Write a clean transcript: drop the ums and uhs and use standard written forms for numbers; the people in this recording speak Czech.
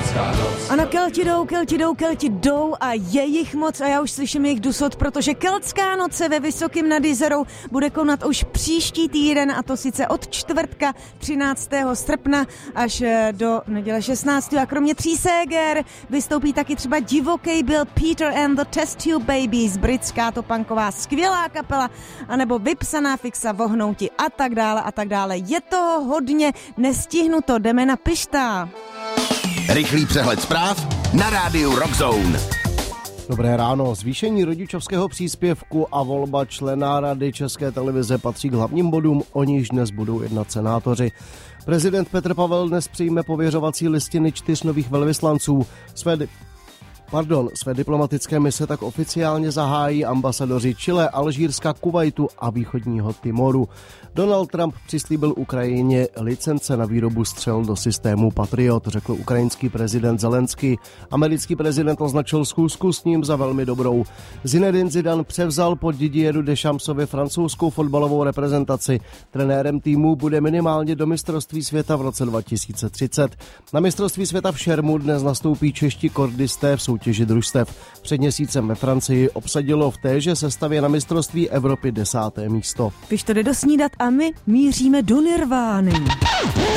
Ano, Kelti jdou a je jich moc a já už slyším jejich dusot, protože Keltská noc se ve Vysokým nad Jizerou bude konat už příští týden, a to sice od čtvrtka 13. srpna až do neděle 16. A kromě Tří Séger vystoupí taky třeba Divokej byl Peter and the Test Tube Babies, britská topanková skvělá kapela, anebo Vypsaná fixa, Vohnouti a tak dále a tak dále. Je toho hodně, nestihnu to, jdeme na pišta. Rychlý přehled zpráv na rádiu Rockzone. Dobré ráno. Zvýšení rodičovského příspěvku a volba člena Rady České televize patří k hlavním bodům, o nichž dnes budou jednat senátoři. Prezident Petr Pavel dnes přijme pověřovací listiny 4 nových velvyslanců. Své diplomatické mise tak oficiálně zahájí ambasadoři Chile, Alžírska, Kuvajtu a východního Timoru. Donald Trump přislíbil Ukrajině licence na výrobu střel do systému Patriot, řekl ukrajinský prezident Zelenský. Americký prezident označil schůzku s ním za velmi dobrou. Zinedine Zidane převzal po Didieru Deschampsovi francouzskou fotbalovou reprezentaci. Trenérem týmu bude minimálně do mistrovství světa v roce 2030. Na mistrovství světa v šermu dnes nastoupí čeští kordisté v soutěži družstev. Před měsícem ve Francii obsadilo v téže sestavě na mistrovství Evropy 10. místo. Když to jde dosnídat a my míříme do Nirvány.